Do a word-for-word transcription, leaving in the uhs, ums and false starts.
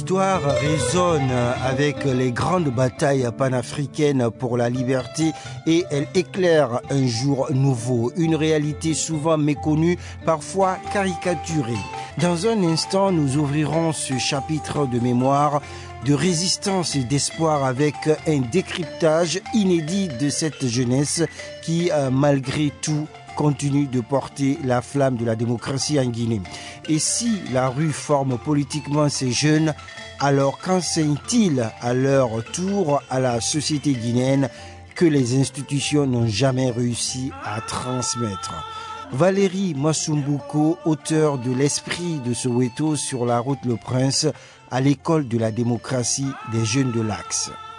histoire résonne avec les grandes batailles panafricaines pour la liberté et elle éclaire un jour nouveau, une réalité souvent méconnue, parfois caricaturée. Dans un instant, nous ouvrirons ce chapitre de mémoire, de résistance et d'espoir avec un décryptage inédit de cette jeunesse qui, euh, malgré tout, continue de porter la flamme de la démocratie en Guinée. Et si la rue forme politiquement ces jeunes, alors qu'enseignent-ils à leur tour à la société guinéenne que les institutions n'ont jamais réussi à transmettre? Valérie Masumbuko, auteur de L'Esprit de Soweto sur la route Le Prince, à l'école de la démocratie des jeunes de l'Axe.